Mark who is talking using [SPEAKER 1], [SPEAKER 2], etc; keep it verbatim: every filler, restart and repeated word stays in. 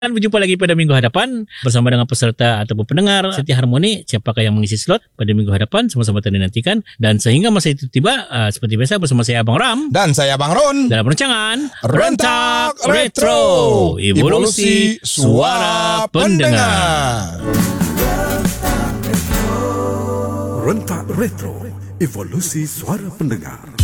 [SPEAKER 1] Dan berjumpa lagi pada minggu hadapan bersama dengan peserta ataupun pendengar Setia Harmoni. Siapakah yang mengisi slot pada minggu hadapan sama-sama tadi nantikan. Dan sehingga masa itu tiba, uh, seperti biasa bersama saya Abang Ram
[SPEAKER 2] dan saya Abang Ron
[SPEAKER 1] dalam rancangan
[SPEAKER 2] Rentak Retro,
[SPEAKER 1] Evolusi Suara Pendengar.
[SPEAKER 3] Rentak Retro, Evolusi Suara Pendengar.